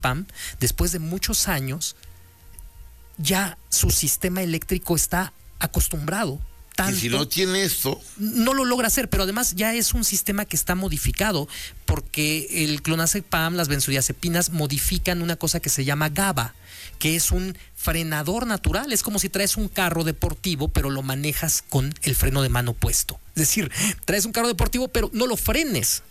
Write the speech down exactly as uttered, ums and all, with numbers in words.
clonazepam, después de muchos años, ya su sistema eléctrico está acostumbrado. Tanto, y si no tiene esto, no lo logra hacer, pero además ya es un sistema que está modificado porque el clonazepam, las benzodiazepinas modifican una cosa que se llama GABA, que es un frenador natural. Es como si traes un carro deportivo, pero lo manejas con el freno de mano puesto. Es decir, traes un carro deportivo, pero no lo frenes.